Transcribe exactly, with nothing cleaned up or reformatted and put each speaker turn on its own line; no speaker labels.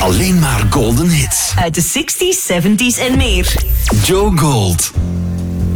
Alleen maar golden hits.
Uit de zestig's, zeventig's en meer.
Joe Gold.